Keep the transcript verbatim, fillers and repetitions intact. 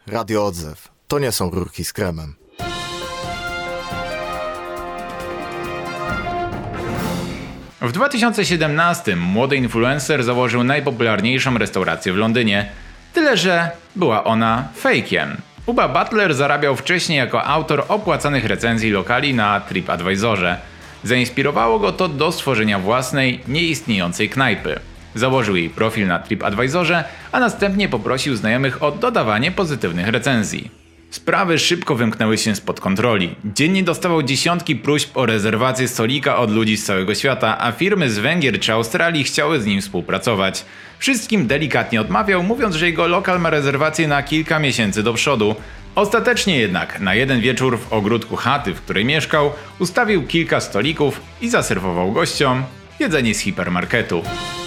Radio Odzew. To nie są rurki z kremem. W dwa tysiące siedemnastym młody influencer założył najpopularniejszą restaurację w Londynie. Tyle, że była ona fejkiem. Uba Butler zarabiał wcześniej jako autor opłacanych recenzji lokali na TripAdvisorze. Zainspirowało go to do stworzenia własnej, nieistniejącej knajpy. Założył jej profil na TripAdvisorze, a następnie poprosił znajomych o dodawanie pozytywnych recenzji. Sprawy szybko wymknęły się spod kontroli. Dziennie dostawał dziesiątki próśb o rezerwację stolika od ludzi z całego świata, a firmy z Węgier czy Australii chciały z nim współpracować. Wszystkim delikatnie odmawiał, mówiąc, że jego lokal ma rezerwację na kilka miesięcy do przodu. Ostatecznie jednak na jeden wieczór w ogródku chaty, w której mieszkał, ustawił kilka stolików i zaserwował gościom jedzenie z hipermarketu.